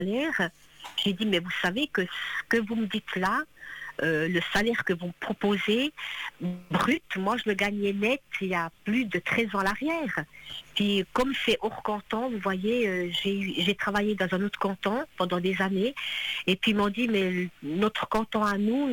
salaire. J'ai dit, mais vous savez que ce que vous me dites là, le salaire que vous me proposez, brut, moi je le gagnais net il y a plus de 13 ans à l'arrière. Puis comme c'est hors canton, vous voyez, j'ai travaillé dans un autre canton pendant des années, et puis ils m'ont dit, mais notre canton à nous,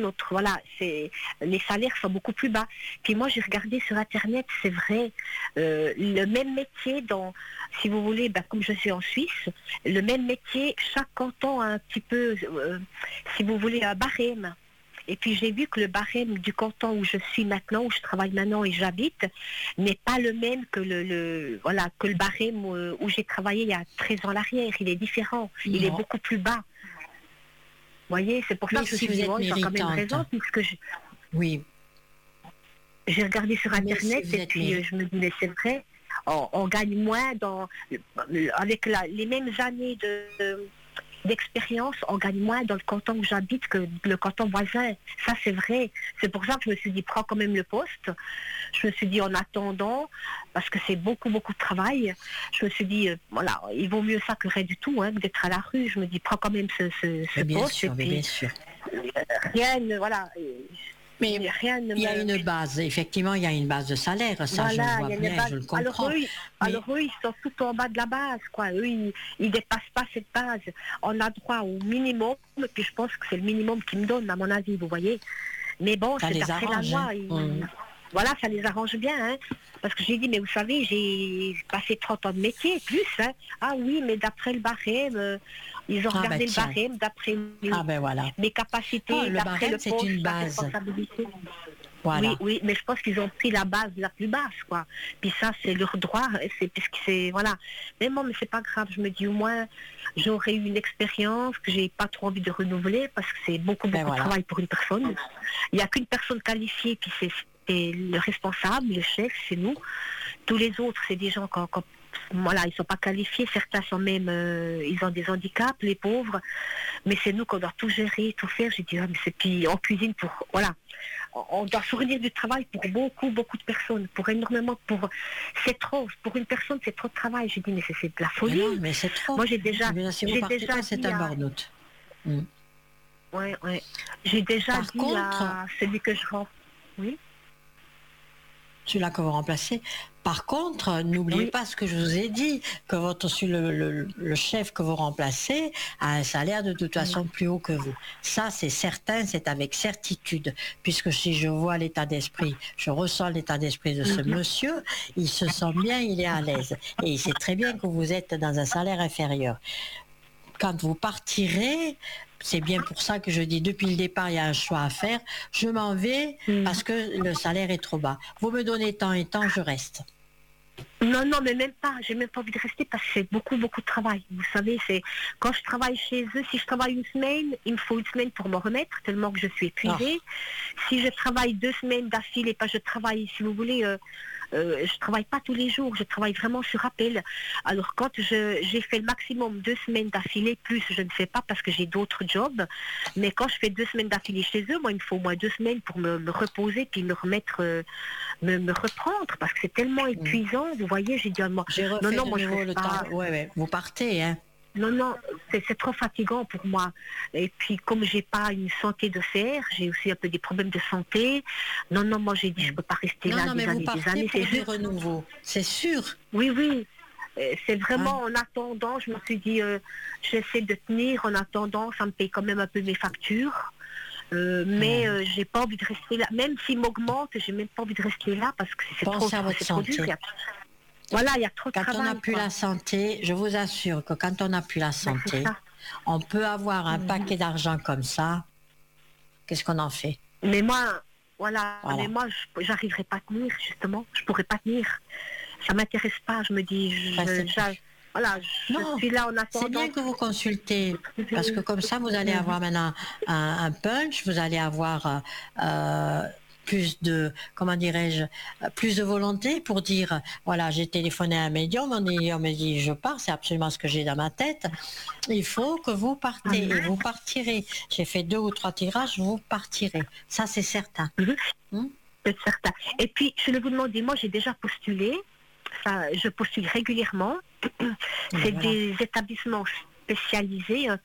les salaires sont beaucoup plus bas. Puis moi j'ai regardé sur Internet, c'est vrai, le même métier si vous voulez, comme je suis en Suisse, le même métier, chaque canton a un petit peu, si vous voulez, un barème. Et puis j'ai vu que le barème du canton où je suis maintenant, où je travaille maintenant et j'habite, n'est pas le même que que le barème où j'ai travaillé il y a 13 ans à l'arrière. Il est différent, il est beaucoup plus bas. Vous voyez, c'est pour ça que je me suis dit, j'ai quand même raison, puisque oui. J'ai regardé sur Internet et puis je me dis, mais c'est vrai, on gagne moins avec les mêmes années d'expérience, on gagne moins dans le canton où j'habite que le canton voisin. Ça, c'est vrai. C'est pour ça que je me suis dit, prends quand même le poste. Je me suis dit, en attendant, parce que c'est beaucoup, beaucoup de travail, je me suis dit, il vaut mieux ça que rien du tout, que d'être à la rue. Je me dis, prends quand même ce bien poste. Sûr, bien sûr. Rien, voilà. Mais il y a une base, effectivement, il y a une base de salaire, ça je le vois bien, je le comprends. Alors eux, ils sont tout en bas de la base, quoi. Eux, ils ne dépassent pas cette base. On a droit au minimum, puis je pense que c'est le minimum qu'ils me donnent, à mon avis, vous voyez. Mais bon, ça c'est après la loi. Voilà, ça les arrange bien, parce que j'ai dit, mais vous savez, j'ai passé 30 ans de métier, plus, Ah oui, mais d'après le barème, ils ont regardé le barème, d'après mes capacités, d'après le poste, c'est une la base. responsabilité. Voilà. Oui, mais je pense qu'ils ont pris la base la plus basse, quoi. Puis ça, c'est leur droit, voilà. Mais bon, mais c'est pas grave, je me dis, au moins, j'aurais eu une expérience que j'ai pas trop envie de renouveler, parce que c'est beaucoup de travail pour une personne. Il n'y a qu'une personne qualifiée, puis c'est le responsable, le chef, c'est nous. Tous les autres, c'est des gens ils sont pas qualifiés, certains sont même, ils ont des handicaps, les pauvres, mais c'est nous qu'on doit tout gérer, tout faire. J'ai dit, mais puis on cuisine on doit fournir du travail pour beaucoup, beaucoup de personnes, pour énormément, c'est trop, pour une personne, c'est trop de travail. J'ai dit, mais c'est de la folie. Mais non, mais c'est trop. Moi, j'ai déjà c'est un burn-out. Ouais. J'ai déjà dit à celui que je rentre. Oui. Celui-là que vous remplacez. Par contre, n'oubliez pas ce que je vous ai dit, que le chef que vous remplacez a un salaire de toute façon plus haut que vous. Ça, c'est certain, c'est avec certitude, puisque si je vois l'état d'esprit, je ressens l'état d'esprit de ce monsieur, il se sent bien, il est à l'aise. Et il sait très bien que vous êtes dans un salaire inférieur. Quand vous partirez, c'est bien pour ça que je dis, depuis le départ, il y a un choix à faire. Je m'en vais parce que le salaire est trop bas. Vous me donnez tant et tant, je reste. Non, mais même pas. J'ai même pas envie de rester parce que c'est beaucoup, beaucoup de travail. Vous savez, quand je travaille chez eux, si je travaille une semaine, il me faut une semaine pour me remettre, tellement que je suis épuisée. Si je travaille 2 semaines d'affilée, je travaille, si vous voulez, je travaille pas tous les jours, je travaille vraiment sur appel. Alors quand j'ai fait le maximum 2 semaines d'affilée, plus je ne fais pas parce que j'ai d'autres jobs, mais quand je fais 2 semaines d'affilée chez eux, moi il me faut au moins 2 semaines pour me reposer puis me remettre, me reprendre parce que c'est tellement épuisant. Vous voyez, j'ai dit moi, moi je fais pas. Ouais, vous partez, hein. Non, c'est trop fatigant pour moi. Et puis, comme j'ai pas une santé de fer, j'ai aussi un peu des problèmes de santé. Non, moi j'ai dit, je peux pas rester là des années. C'est du renouveau, c'est sûr. Oui. C'est vraiment en attendant, je me suis dit, j'essaie de tenir en attendant, ça me paye quand même un peu mes factures. Mais j'ai pas envie de rester là. Même s'il m'augmente, j'ai même pas envie de rester là parce que c'est trop dur. Voilà, il y a trop de travail. Quand on n'a plus la santé, je vous assure que quand on n'a plus la santé, on peut avoir un paquet d'argent comme ça. Qu'est-ce qu'on en fait? Mais moi, mais moi, j'arriverai pas à tenir, justement. Je pourrais pas tenir. Ça m'intéresse pas. Je me dis, je suis là en attendant. C'est bien que vous consultez, parce que comme ça, vous allez avoir maintenant un punch, vous allez avoir plus de, plus de volonté pour dire, voilà, j'ai téléphoné à un médium, mon médium me dit, je pars, c'est absolument ce que j'ai dans ma tête. Il faut que vous partez, et vous partirez. J'ai fait 2 ou 3 tirages, vous partirez. Ça, c'est certain. C'est certain. Et puis, je vais vous demander, moi, j'ai déjà postulé. Je postule régulièrement. C'est des établissements spécialisés,